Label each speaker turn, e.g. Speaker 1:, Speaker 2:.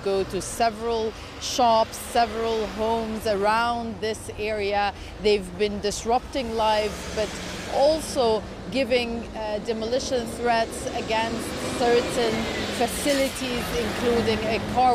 Speaker 1: go to several shops, several homes around this area. They've been disrupting lives, but also giving demolition threats against certain facilities, including a car